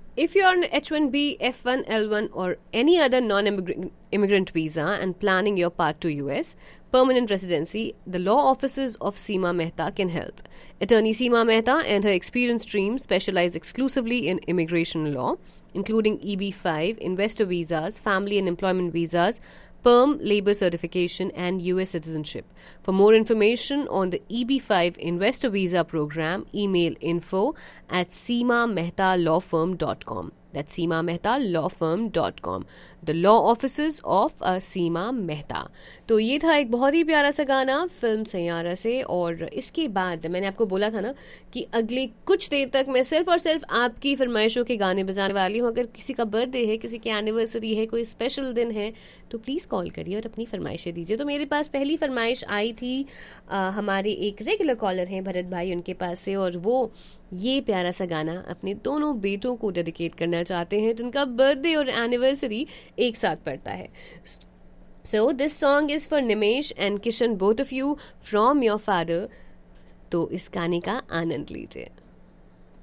If you are on H1B, F1, L1, or any other non-immigrant visa and planning your path to US permanent residency, the law offices of Seema Mehta can help. Attorney Seema Mehta and her experienced team specialize exclusively in immigration law, including EB-5, investor visas, family and employment visas, perm, labor certification, and US citizenship. For more information on the EB-5 investor visa program, email info@seemamehtaalawfirm.com. That's seemamehtaalawfirm.com. The law offices of Seema Mehta. तो ये था एक बहुत ही प्यारा सा गाना film Saiyaara से। और इसके बाद मैंने आपको बोला था ना कि अगले कुछ देर तक मैं सिर्फ और सिर्फ आपकी फरमाइशों के गाने बजाने वाली हूँ। अगर किसी का बर्थडे है, किसी की एनिवर्सरी है, कोई स्पेशल दिन है, तो प्लीज़ कॉल करिए और अपनी फरमाइशें दीजिए। तो मेरे पास पहली फरमाइश आई थी हमारे एक रेगुलर कॉलर हैं भरत भाई, उनके पास से, और वो ये प्यारा सा गाना अपने दोनों बेटों को डेडिकेट करना चाहते हैं जिनका बर्थडे और एनिवर्सरी एक साथ पड़ता है। So this song is for Nimesh and Kishan, both of you, from your father. तो इस गाने का आनंद लीजिए।